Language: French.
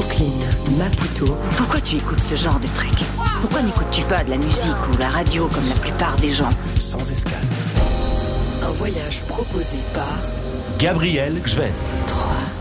Brooklyn, Maputo. Pourquoi tu écoutes ce genre de truc? Pourquoi n'écoutes-tu pas de la musique ou la radio comme la plupart des gens? Sans escale. Un voyage proposé par Gabriel Gvent. 3.